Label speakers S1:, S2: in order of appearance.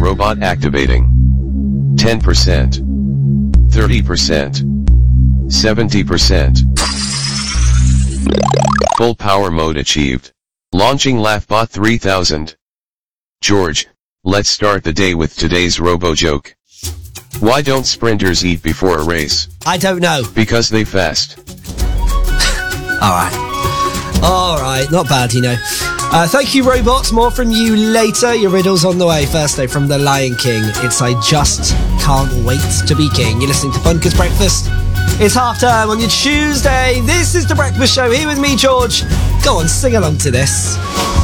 S1: robot activating. 10%. 30%. 70%. Full power mode achieved. Launching LaughBot 3000. George, let's start the day with today's robo joke. Why don't sprinters eat before a race?
S2: I don't know.
S1: Because they fast.
S2: Alright, not bad, you know. Thank you, robots. More from you later. Your riddle's on the way. First though, from The Lion King, it's I Just Can't Wait to Be King. You're listening to Bunker's Breakfast. It's half term on your Tuesday. This is The Breakfast Show. Here with me, George. Go on, sing along to this.